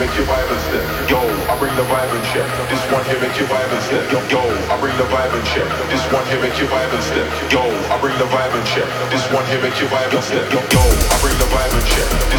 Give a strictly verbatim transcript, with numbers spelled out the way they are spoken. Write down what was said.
make you vibe and step. Yo, I bring the vibe and check. This one here make you vibe and step. Yo, yo, I bring the vibe and check. This one here make you vibe and step. Yo, I bring the vibe and check. This one here make you vibe and step. Yo, yo, I bring the vibe and check. This